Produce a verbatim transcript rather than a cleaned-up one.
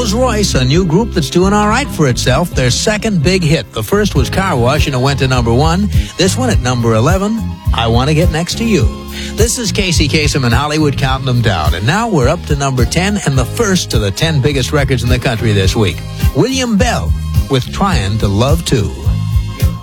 Rolls-Royce, a new group that's doing all right for itself. Their second big hit. The first was Car Wash, and it went to number one. This one at number eleven, I Want to Get Next to You. This is Casey Kasem in Hollywood counting them down. And now we're up to number ten and the first of the ten biggest records in the country this week. William Bell with Trying to Love Too.